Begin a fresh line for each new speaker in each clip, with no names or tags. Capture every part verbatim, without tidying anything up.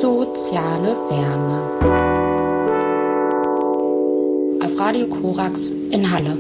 Soziale Wärme. Auf Radio Korax in Halle.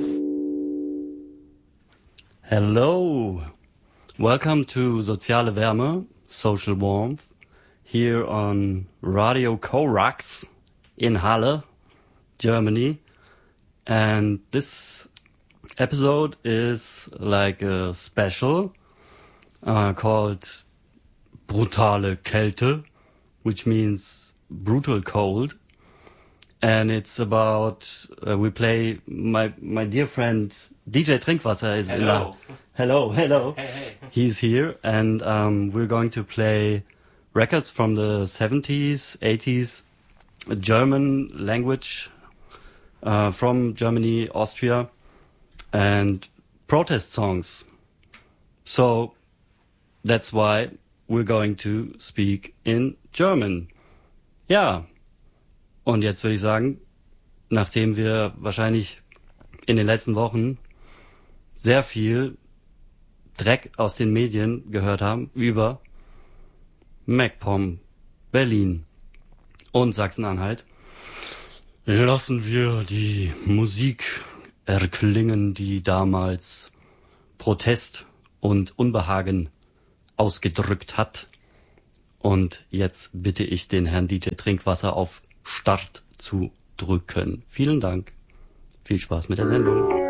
Hello, welcome to Soziale Wärme, Social Warmth, here on Radio Korax in Halle, Germany. And this episode is like a special uh, called Brutale Kälte, which means brutal cold. And it's about, uh, we play, my my dear friend D J Trinkwasser is
hello.
in the, hello, hello.
Hey, hey.
He's here, and um, we're going to play records from the seventies, eighties, German language, uh, from Germany, Austria, and protest songs. So that's why we're going to speak in German. Ja, und jetzt würde ich sagen, nachdem wir wahrscheinlich in den letzten Wochen sehr viel Dreck aus den Medien gehört haben über MacPom, Berlin und Sachsen-Anhalt, lassen wir die Musik erklingen, die damals Protest und Unbehagen ausgedrückt hat. Und jetzt bitte ich den Herrn D J Trinkwasser auf Start zu drücken. Vielen Dank. Viel Spaß mit der Sendung.